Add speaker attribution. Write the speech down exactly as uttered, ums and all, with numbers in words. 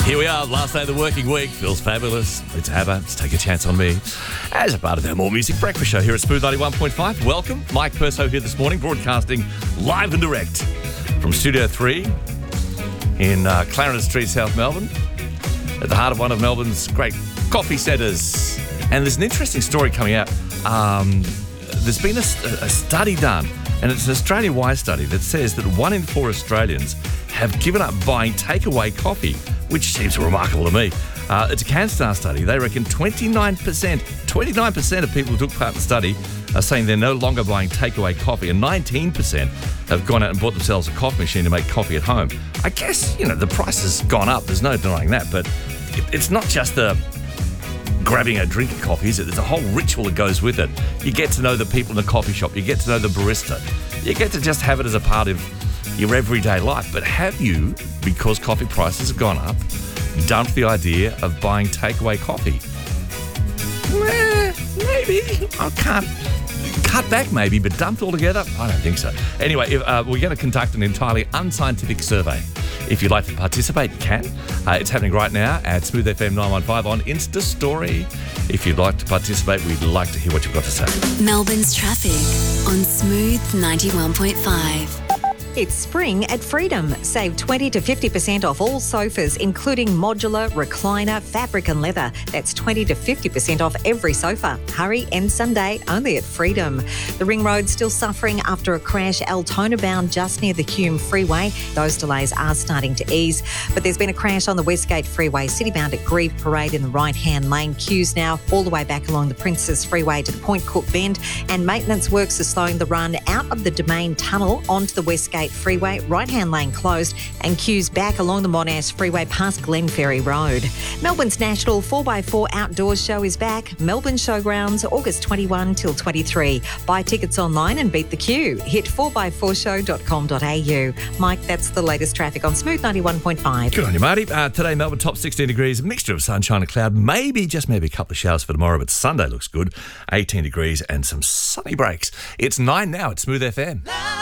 Speaker 1: Here we are, last day of the working week. Feels fabulous. It's ABBA. Let's take a chance on me. As a part of our More Music breakfast show here at Smooth ninety-one point five. Welcome. Mike Perso here this morning, broadcasting live and direct from Studio three in uh, Clarendon Street, South Melbourne, at the heart of one of Melbourne's great coffee centres. And there's an interesting story coming out. Um, there's been a, a study done, and it's an Australia-wide study that says that one in four Australians have given up buying takeaway coffee, which seems remarkable to me. Uh, it's a CanStar study. They reckon twenty-nine percent, twenty-nine percent of people who took part in the study are saying they're no longer buying takeaway coffee, and nineteen percent have gone out and bought themselves a coffee machine to make coffee at home. I guess, you know, the price has gone up. There's no denying that, but it, it's not just the grabbing a drink of coffee, is it? There's a whole ritual that goes with it. You get to know the people in the coffee shop. You get to know the barista. You get to just have it as a part of your everyday life. But have you, because coffee prices have gone up, dumped the idea of buying takeaway coffee? Eh, maybe. I can't. Cut back maybe, but dumped altogether? I don't think so. Anyway, if, uh, we're going to conduct an entirely unscientific survey. If you'd like to participate, you can. Uh, it's happening right now at Smooth F M nine one five on Insta Story. If you'd like to participate, we'd like to hear what you've got to say.
Speaker 2: Melbourne's traffic on Smooth ninety-one point five.
Speaker 3: It's spring at Freedom. Save twenty to fifty percent off all sofas, including modular, recliner, fabric and leather. That's twenty to fifty percent off every sofa. Hurry, end Sunday, only at Freedom. The Ring Road's still suffering after a crash Altona bound just near the Hume Freeway. Those delays are starting to ease. But there's been a crash on the Westgate Freeway, city bound at Grieve Parade in the right-hand lane. Queues now all the way back along the Princess Freeway to the Point Cook Bend. And maintenance works are slowing the run out of the Domain Tunnel onto the Westgate Freeway, right-hand lane closed, and queues back along the Monash Freeway past Glenferrie Road. Melbourne's National four by four Outdoors Show is back. Melbourne Showgrounds, August twenty-first till twenty-third. Buy tickets online and beat the queue. Hit four by four show dot com dot a u. Mike, that's the latest traffic on Smooth ninety-one point five.
Speaker 1: Good on you, Marty. Uh, today, Melbourne, top sixteen degrees, a mixture of sunshine and cloud. Maybe, just maybe a couple of showers for tomorrow, but Sunday looks good. eighteen degrees and some sunny breaks. It's nine now at Smooth F M.